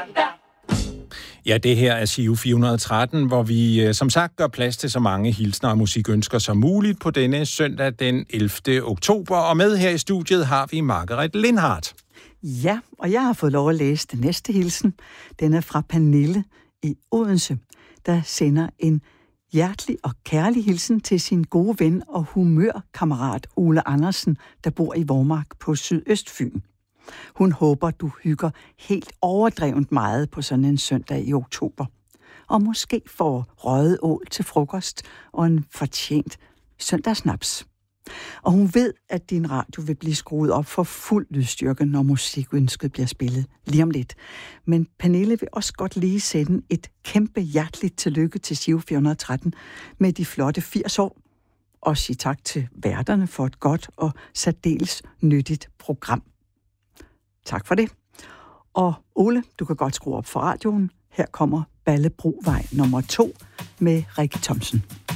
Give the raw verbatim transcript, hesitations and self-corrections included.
Ja, det her er Giro fire hundrede og tretten, hvor vi som sagt gør plads til så mange hilsner og musikønsker som muligt på denne søndag den ellevte oktober. Og med her i studiet har vi Margaret Lindhardt. Ja, og jeg har fået lov at læse den næste hilsen. Den er fra Pernille i Odense, der sender en hjertelig og kærlig hilsen til sin gode ven og humørkammerat Ole Andersen, der bor i Vormark på Sydøstfyn. Hun håber, du hygger helt overdrevent meget på sådan en søndag i oktober. Og måske får røget ål til frokost og en fortjent søndagssnaps. Og hun ved, at din radio vil blive skruet op for fuld lydstyrke, når musikønsket bliver spillet lige om lidt. Men Pernille vil også godt lige sende et kæmpe hjerteligt tillykke til Giro fire hundrede og tretten med de flotte firs år. Og sige tak til værterne for et godt og særdeles nyttigt program. Tak for det. Og Ole, du kan godt skrue op for radioen. Her kommer Ballebrovej nummer to med Rikke Thomsen.